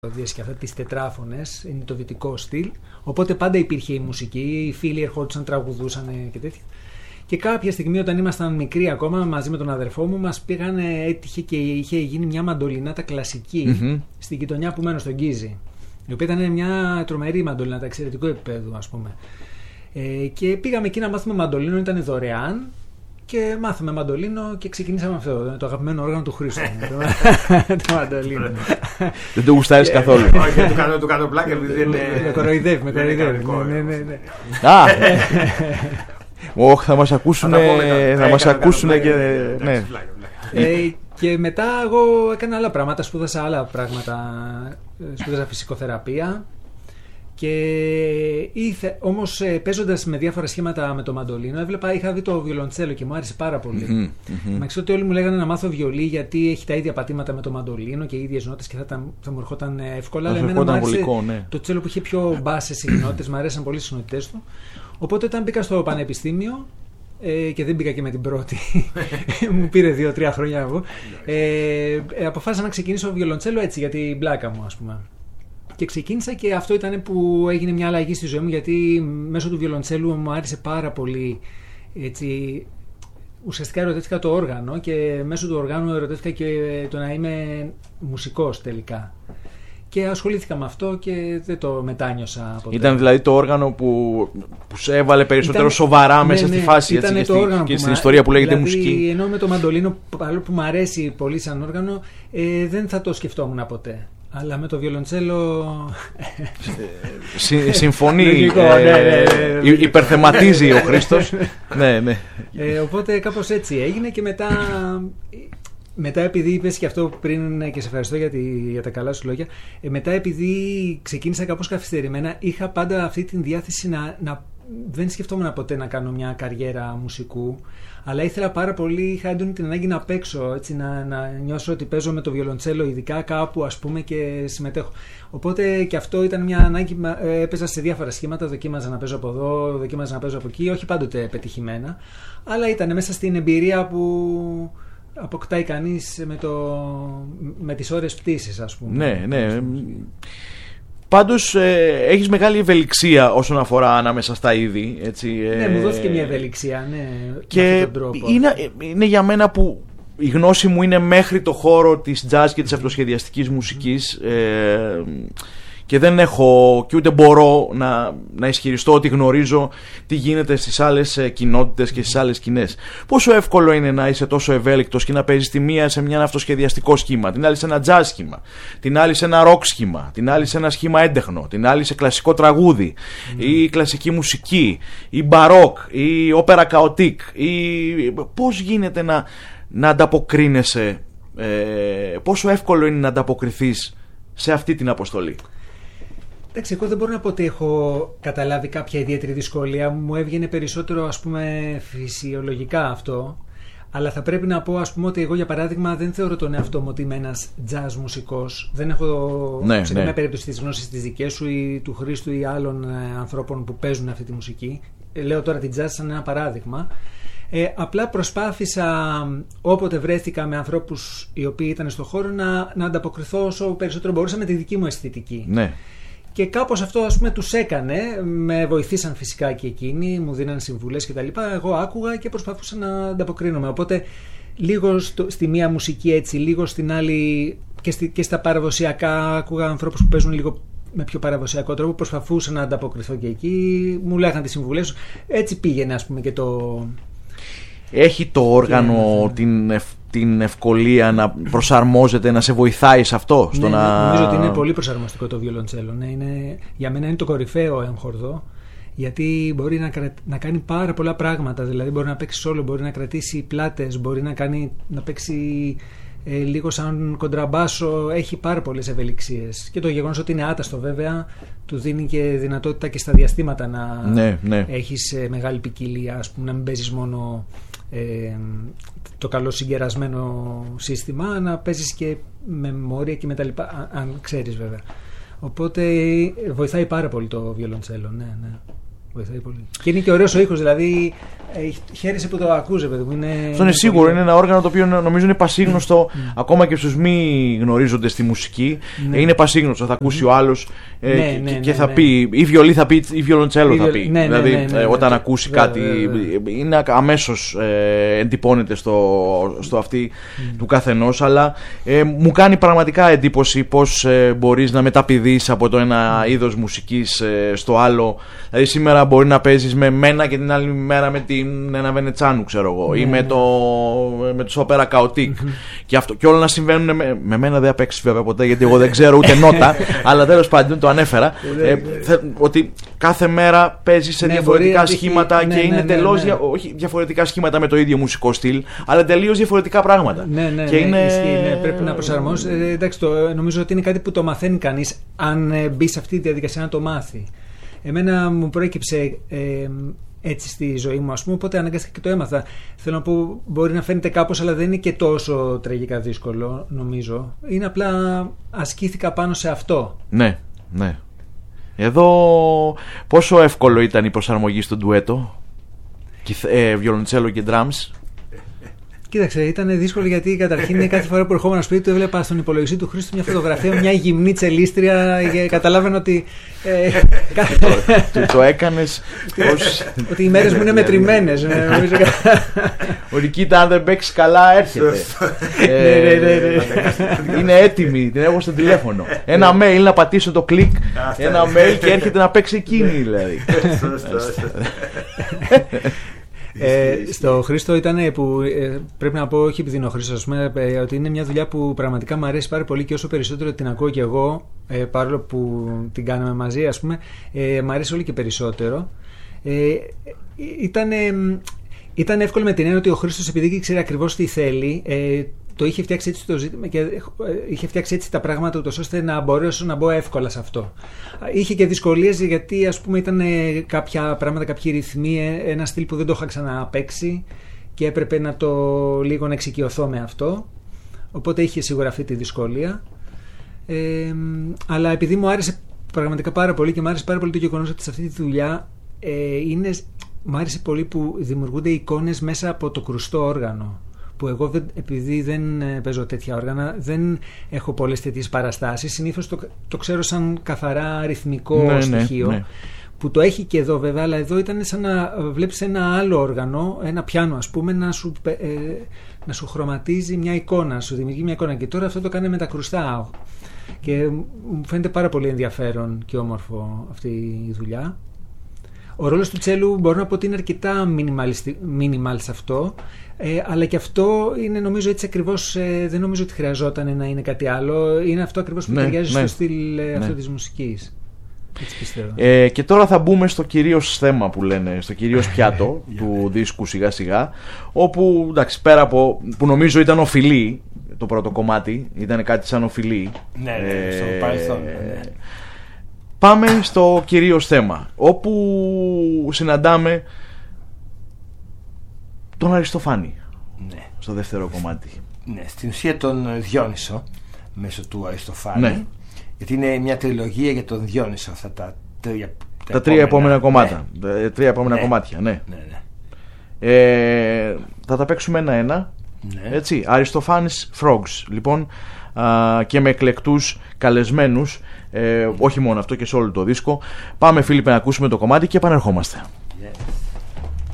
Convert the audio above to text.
και αυτά τις τετράφωνες, είναι το δυτικό στυλ. Οπότε πάντα υπήρχε η μουσική, οι φίλοι ερχόντουσαν, τραγουδούσαν και τέτοια. Και κάποια στιγμή, όταν ήμασταν μικροί ακόμα, μαζί με τον αδερφό μου, μας πήγανε, έτυχε και είχε γίνει μια μαντολινάτα κλασική στην γειτονιά που μένω, στον Γκίζη. Η οποία ήταν μια τρομερή μαντολινάτα, εξαιρετικού επίπεδου, ας πούμε. Και πήγαμε εκεί να μάθουμε μαντολίνο, ήταν δωρεάν. Και μάθαμε μαντολίνο και ξεκινήσαμε αυτό. Το αγαπημένο όργανο του Χρήστο. Το μαντολίνο. Δεν το γουστάρεις καθόλου. Όχι, του κάνω πλάκα επειδή είναι. Με κοροϊδεύει. Όχι, θα μας ακούσουν και. Και μετά εγώ έκανα άλλα πράγματα, σπούδασα άλλα πράγματα. Σπούδασα φυσικοθεραπεία. Και όμως παίζοντας με διάφορα σχήματα με το μαντολίνο, είχα δει το βιολοντσέλο και μου άρεσε πάρα πολύ. Μα ξέρω ότι όλοι μου λέγανε να μάθω βιολί γιατί έχει τα ίδια πατήματα με το μαντολίνο και οι ίδιες νότες και θα μου ερχόταν εύκολα. Αλλά εμένα μου άρεσε το τσέλο που είχε πιο μπάσες οι νότες, μου αρέσαν πολύ οι συνοτές του. Οπότε όταν μπήκα στο πανεπιστήμιο, και δεν μπήκα και με την πρώτη, μου πήρε 2-3 χρόνια εγώ, αποφάσισα να ξεκινήσω βιολοντσέλο έτσι για την πλάκα μου, ας πούμε. Και ξεκίνησα και αυτό ήταν που έγινε μια αλλαγή στη ζωή μου, γιατί μέσω του βιολοντσέλου μου άρεσε πάρα πολύ, έτσι, ουσιαστικά ερωτήθηκα το όργανο και μέσω του οργάνου ερωτήθηκα και το να είμαι μουσικός τελικά. Και ασχολήθηκα με αυτό και δεν το μετάνιωσα ποτέ. Ήταν δηλαδή το όργανο που σε έβαλε περισσότερο σοβαρά μέσα στη φάση έτσι, και στην ιστορία που λέγεται δηλαδή, μουσική. Ενώ με το μαντολίνο, παρόλο που μου αρέσει πολύ σαν όργανο, δεν θα το σκεφτόμουν ποτέ. Αλλά με το βιολοντσέλο συμφωνεί, υπερθεματίζει ο Χρήστος. Ναι. Οπότε κάπως έτσι έγινε και μετά επειδή είπες και αυτό πριν και σε ευχαριστώ για τα καλά σου λόγια, μετά επειδή ξεκίνησα κάπως καθυστερημένα, είχα πάντα αυτή την διάθεση δεν σκεφτόμουν ποτέ να κάνω μια καριέρα μουσικού, αλλά ήθελα πάρα πολύ, είχα έντονη την ανάγκη να παίξω, έτσι, να νιώσω ότι παίζω με το βιολοντσέλο ειδικά κάπου, ας πούμε, και συμμετέχω. Οπότε και αυτό ήταν μια ανάγκη, έπαιζα σε διάφορα σχήματα, δοκίμαζα να παίζω από εδώ, δοκίμαζα να παίζω από εκεί, όχι πάντοτε πετυχημένα, αλλά ήταν μέσα στην εμπειρία που αποκτάει κανείς με τις ώρες πτήσης, ας πούμε. Ναι. Πάντως έχεις μεγάλη ευελιξία όσον αφορά ανάμεσα στα είδη, έτσι. Ναι, μου δόθηκε μια ευελιξία, ναι. Και με αυτόν τον τρόπο. Είναι για μένα που η γνώση μου είναι μέχρι το χώρο της jazz και της αυτοσχεδιαστικής μουσικής, και δεν έχω και ούτε μπορώ να ισχυριστώ ότι γνωρίζω τι γίνεται στις άλλες κοινότητες και στις άλλες σκηνές. Πόσο εύκολο είναι να είσαι τόσο ευέλικτος και να παίζεις τη μία σε ένα αυτοσχεδιαστικό σχήμα, την άλλη σε ένα jazz σχήμα, την άλλη σε ένα rock σχήμα, την άλλη σε ένα σχήμα έντεχνο, την άλλη σε κλασικό τραγούδι ή κλασική μουσική ή μπαρόκ ή όπερα καοτίκ, ή πώς γίνεται να ανταποκρίνεσαι, πόσο εύκολο είναι να ανταποκριθείς σε αυτή την αποστολή? Εντάξει, εγώ δεν μπορώ να πω ότι έχω καταλάβει κάποια ιδιαίτερη δυσκολία. Μου έβγαινε περισσότερο, ας πούμε, φυσιολογικά αυτό. Αλλά θα πρέπει να πω, ας πούμε, ότι εγώ, για παράδειγμα, δεν θεωρώ τον εαυτό μου ότι είμαι ένας jazz μουσικός. Δεν έχω σε καμία περίπτωση τις γνώσεις τις δικές σου ή του Χρήστου ή άλλων ανθρώπων που παίζουν αυτή τη μουσική. Λέω τώρα την jazz σαν ένα παράδειγμα. Απλά προσπάθησα, όποτε βρέθηκα με ανθρώπους οι οποίοι ήταν στο χώρο, να ανταποκριθώ όσο περισσότερο μπορούσα με τη δική μου αισθητική. Ναι. Και κάπως αυτό, ας πούμε, τους έκανε. Με βοηθήσαν φυσικά και εκείνοι, μου δίναν συμβουλές κτλ. Εγώ άκουγα και προσπαθούσα να ανταποκρίνομαι. Οπότε λίγο στη μία μουσική έτσι, λίγο στην άλλη και στα παραδοσιακά άκουγα ανθρώπους που παίζουν λίγο με πιο παραδοσιακό τρόπο. Προσπαθούσα να ανταποκριθώ και εκεί. Μου λέγανε τις συμβουλές. Έτσι πήγαινε, ας πούμε, και το... Έχει το όργανο την ευκολία να προσαρμόζεται, να σε βοηθάει σε αυτό? Νομίζω ότι είναι πολύ προσαρμοστικό το βιολοντσέλο. Ναι, για μένα είναι το κορυφαίο έμχορδο, γιατί μπορεί να κάνει πάρα πολλά πράγματα. Δηλαδή μπορεί να παίξει solo, μπορεί να κρατήσει πλάτες, μπορεί να παίξει λίγο σαν κοντραμπάσο. Έχει πάρα πολλές ευελιξίες. Και το γεγονός ότι είναι άταστο, βέβαια, του δίνει και δυνατότητα και στα διαστήματα να έχεις μεγάλη ποικιλία, ας πούμε, να μην παίζεις μόνο το καλό συγκερασμένο σύστημα, να παίζεις και με μόρια και με τα λοιπά, αν ξέρεις βέβαια. Οπότε βοηθάει πάρα πολύ το βιολοντσέλο, ναι. Βοηθάει πολύ. Και είναι και ωραίος ο ήχος, δηλαδή χαίρεσαι που το ακούσε, παιδί μου. Αυτό είναι σίγουρο. Είναι ένα όργανο το οποίο νομίζω είναι πασίγνωστο ακόμα και στους μη γνωρίζοντες τη μουσική. Είναι πασίγνωστο. Θα ακούσει ο άλλος και θα πει, ή βιολί θα πει, ή βιολοντσέλο θα πει. Δηλαδή, όταν ακούσει κάτι, είναι αμέσως εντυπώνεται στο αυτή του καθενός. Αλλά μου κάνει πραγματικά εντύπωση πώς μπορείς να μεταπηδείς από το ένα είδος μουσικής στο άλλο. Δηλαδή, σήμερα μπορεί να παίζεις με μένα και την άλλη μέρα με ένα Βενετσάνου, ξέρω εγώ, ή με τους όπερα καοτίκ. Και όλα να συμβαίνουν. Με μένα δεν θα παίξεις βέβαια ποτέ, γιατί εγώ δεν ξέρω ούτε νότα, αλλά τέλος πάντων το ανέφερα. Ότι κάθε μέρα παίζεις σε διαφορετικά σχήματα και είναι τελώς όχι διαφορετικά σχήματα με το ίδιο μουσικό στυλ, αλλά τελείως διαφορετικά πράγματα. Πρέπει να προσαρμόσεις. Εντάξει, νομίζω ότι είναι κάτι που το μαθαίνει κανείς αν μπει σε αυτή τη διαδικασία να το μάθει. Εμένα μου προέκυψε έτσι στη ζωή μου, ας πούμε, οπότε αναγκαστικά και το έμαθα. Θέλω να πω, μπορεί να φαίνεται κάπως, αλλά δεν είναι και τόσο τραγικά δύσκολο, νομίζω. Είναι απλά ασκήθηκα πάνω σε αυτό. Ναι. Εδώ πόσο εύκολο ήταν η προσαρμογή στο ντουέτο, βιολοντσέλο και drums? Κοίταξε, ήταν δύσκολο γιατί καταρχήν κάθε φορά που ερχόμουν σπίτι του έβλεπα στον υπολογιστή του Χρήστου μια φωτογραφία, μια γυμνή τσελίστρια και καταλάβαινα ότι. Το έκανες. Ότι οι μέρες μου είναι μετρημένες. Ο Νικήτα, αν δεν παίξει καλά, έρχεται. Είναι έτοιμη, την έχω στο τηλέφωνο. Ένα mail να πατήσω το κλικ, ένα mail και έρχεται να παίξει εκείνη δηλαδή. Στο Χρήστο ήταν που πρέπει να πω, όχι επειδή είναι ο Χρήστος, ότι είναι μια δουλειά που πραγματικά μου αρέσει πάρα πολύ και όσο περισσότερο την ακούω και εγώ, παρόλο που την κάναμε μαζί, ας πούμε, μου αρέσει όλο και περισσότερο. Ήταν εύκολο με την έννοια ότι ο Χρήστος, επειδή ξέρει ακριβώς τι θέλει, το είχε φτιάξει έτσι το ζήτημα και είχε φτιάξει έτσι τα πράγματα ούτως ώστε να μπορέσω να μπω εύκολα σε αυτό. Είχε και δυσκολίες γιατί, ας πούμε, ήταν κάποια πράγματα, κάποιοι ρυθμοί, ένα στυλ που δεν το είχα ξαναπαίξει και έπρεπε να το λίγο να εξοικειωθώ με αυτό. Οπότε είχε σίγουρα αυτή τη δυσκολία. Αλλά επειδή μου άρεσε πραγματικά πάρα πολύ και μου άρεσε πάρα πολύ το γεγονός ότι σε αυτή τη δουλειά μου άρεσε πολύ που δημιουργούνται εικόνες μέσα από το κρουστό όργανο. Που εγώ, επειδή δεν παίζω τέτοια όργανα, δεν έχω πολλές τέτοιες παραστάσεις. Συνήθως το ξέρω σαν καθαρά ρυθμικό στοιχείο. Ναι. Που το έχει και εδώ βέβαια, αλλά εδώ ήταν σαν να βλέπεις ένα άλλο όργανο, ένα πιάνο ας πούμε, να σου χρωματίζει μια εικόνα, σου δημιουργεί μια εικόνα. Και τώρα αυτό το κάνει με τα κρουστά. Και μου φαίνεται πάρα πολύ ενδιαφέρον και όμορφο αυτή η δουλειά. Ο ρόλος του τσέλου μπορώ να πω ότι είναι αρκετά minimal σε αυτό, αλλά και αυτό είναι νομίζω έτσι ακριβώς, δεν νομίζω ότι χρειαζόταν να είναι κάτι άλλο, είναι αυτό ακριβώς που ταιριάζει στο στυλ αυτό της μουσικής. Έτσι πιστεύω. Και τώρα θα μπούμε στο κυρίως θέμα που λένε, στο κυρίως πιάτο του δίσκου σιγά σιγά, όπου εντάξει, πέρα από που νομίζω ήταν οφειλή το πρώτο κομμάτι, ήταν κάτι σαν οφειλή. Στο παρελθόν. Πάμε στο κυρίως θέμα, όπου συναντάμε τον Αριστοφάνη, στο δεύτερο κομμάτι. Ναι, στην ουσία τον Διόνυσο μέσω του Αριστοφάνη, γιατί είναι μια τριλογία για τον Διόνυσο αυτά τα τρία επόμενα κομμάτια. Τρία επόμενα κομμάτια, ναι. Θα τα παίξουμε ένα-ένα. Έτσι, Αριστοφάνης Frogs, λοιπόν, και με εκλεκτούς καλεσμένους, όχι μόνο αυτό και σε όλο το δίσκο. Πάμε, Φίλιππε, να ακούσουμε το κομμάτι και επανερχόμαστε.